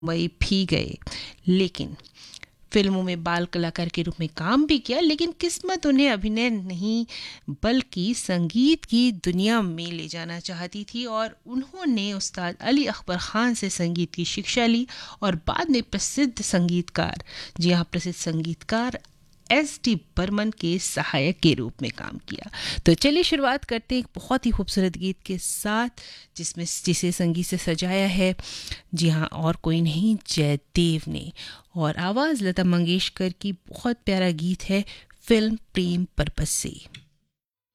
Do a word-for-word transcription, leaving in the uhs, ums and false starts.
मुंबई भी गए, लेकिन फिल्मों में बाल कलाकार के रूप में काम भी किया, लेकिन किस्मत उन्हें अभिनय नहीं बल्कि संगीत की दुनिया में ले जाना चाहती थी और उन्होंने उस्ताद अली अकबर खान से संगीत की शिक्षा ली और बाद में प्रसिद्ध संगीतकार, जी हाँ प्रसिद्ध संगीतकार एस डी बर्मन के सहायक के रूप में काम किया। तो चलिए शुरुआत करते हैं एक बहुत ही खूबसूरत गीत के साथ, जिसमें जिसे संगीत से सजाया है, जी हाँ और कोई नहीं जयदेव ने, और आवाज़ लता मंगेशकर की। बहुत प्यारा गीत है फिल्म प्रेम पर्पस से।